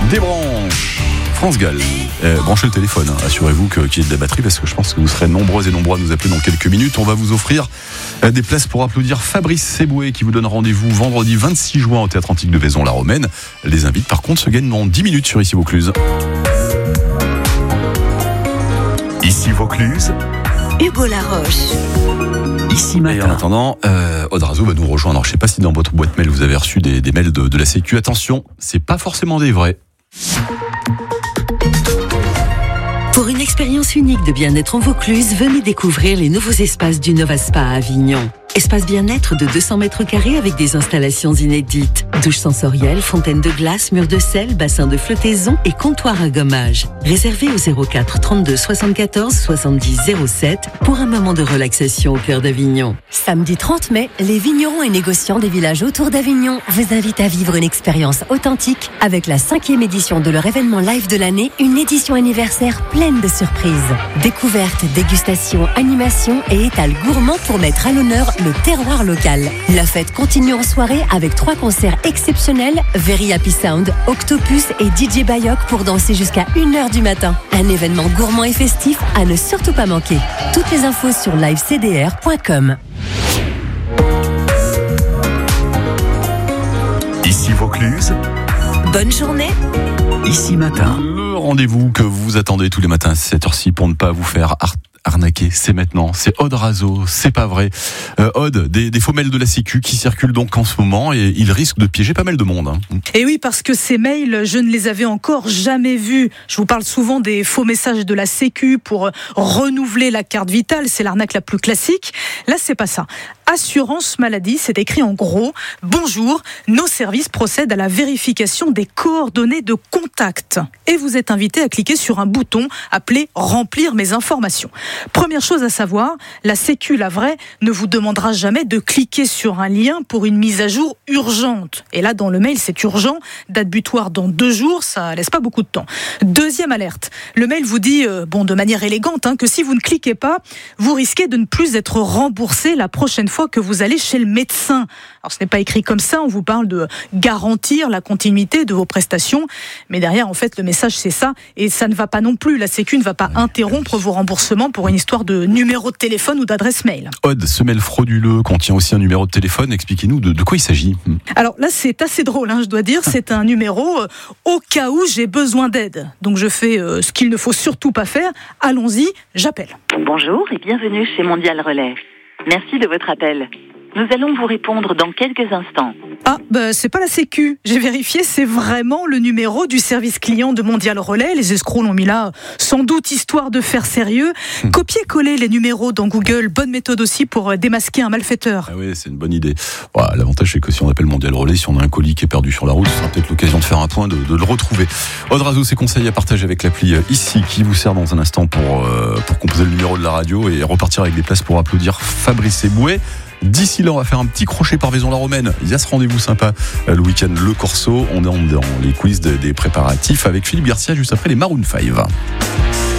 Débranche France Gall. Branchez le téléphone, assurez-vous qu'il y ait de la batterie parce que je pense que vous serez nombreux et nombreux à nous appeler dans quelques minutes. On va vous offrir des places pour applaudir Fabrice Seboué qui vous donne rendez-vous vendredi 26 juin au Théâtre Antique de Vaison-la-Romaine. Les invites par contre se gagnent dans 10 minutes sur Ici Vaucluse. Ici Vaucluse, Hugo Laroche. Ici Matin. Et en attendant, Aude Razo va nous rejoindre. Alors, je ne sais pas si dans votre boîte mail vous avez reçu des mails de la Sécu. Attention, c'est pas forcément des vrais. Pour une expérience unique de bien-être en Vaucluse, venez découvrir les nouveaux espaces du Nova Spa à Avignon. Espace bien-être de 200 mètres carrés avec des installations inédites. Douche sensorielle, fontaine de glace, mur de sel, bassin de flottaison et comptoir à gommage. Réservé au 04 32 74 70 07 pour un moment de relaxation au cœur d'Avignon. Samedi 30 mai, les vignerons et négociants des villages autour d'Avignon vous invitent à vivre une expérience authentique avec la 5e édition de leur événement live de l'année, une édition anniversaire pleine de surprises. Découvertes, dégustations, animations et étals gourmands pour mettre à l'honneur le terroir local. La fête continue en soirée avec 3 concerts exceptionnels, Very Happy Sound, Octopus et DJ Bayok pour danser jusqu'à 1h du matin. Un événement gourmand et festif à ne surtout pas manquer. Toutes les infos sur livecdr.com. Ici Vaucluse, Bonne journée. Ici Matin. Le rendez-vous que vous attendez tous les matins à cette heure-ci pour ne pas vous faire arnaquer, c'est maintenant, c'est Aude Razo, c'est pas vrai. Aude, des faux mails de la Sécu qui circulent donc en ce moment et ils risquent de piéger pas mal de monde. Et oui, parce que ces mails, je ne les avais encore jamais vus. Je vous parle souvent des faux messages de la Sécu pour renouveler la carte vitale, c'est l'arnaque la plus classique. Là, c'est pas ça. Assurance maladie, c'est écrit en gros. Bonjour, nos services procèdent à la vérification des coordonnées de contact. Et vous êtes invité à cliquer sur un bouton appelé remplir mes informations. Première chose à savoir, la Sécu, la vraie, ne vous demandera jamais de cliquer sur un lien pour une mise à jour urgente. Et là, dans le mail, c'est urgent. Date butoir dans 2 jours, ça laisse pas beaucoup de temps. Deuxième alerte. Le mail vous dit, de manière élégante, que si vous ne cliquez pas, vous risquez de ne plus être remboursé la prochaine fois que vous allez chez le médecin. Alors, ce n'est pas écrit comme ça. On vous parle de garantir la continuité de vos prestations. Mais derrière, en fait, le message, c'est ça. Et ça ne va pas non plus. La Sécu ne va pas interrompre vos remboursements pour une histoire de numéro de téléphone ou d'adresse mail. Aude, ce mail frauduleux contient aussi un numéro de téléphone. Expliquez-nous de quoi il s'agit. Alors là, c'est assez drôle, je dois dire. C'est un numéro au cas où j'ai besoin d'aide. Donc je fais ce qu'il ne faut surtout pas faire. Allons-y, j'appelle. Bonjour et bienvenue chez Mondial Relais. Merci de votre appel. Nous allons vous répondre dans quelques instants. Ah, c'est pas la Sécu. J'ai vérifié, c'est vraiment le numéro du service client de Mondial Relais. Les escrocs l'ont mis là, sans doute histoire de faire sérieux. Copier-coller les numéros dans Google, bonne méthode aussi pour démasquer un malfaiteur. Ah oui, c'est une bonne idée. L'avantage, c'est que si on appelle Mondial Relais, si on a un colis qui est perdu sur la route, ce sera peut-être l'occasion de faire un point, de le retrouver. Aude Razo, ses conseils à partager avec l'appli Ici, qui vous sert dans un instant pour composer le numéro de la radio et repartir avec des places pour applaudir Fabrice Seboué. D'ici là, on va faire un petit crochet par Vaison-la-Romaine. Il y a ce rendez-vous sympa le week-end, le Corso. On est dans les quiz des préparatifs avec Philippe Garcia juste après les Maroon 5.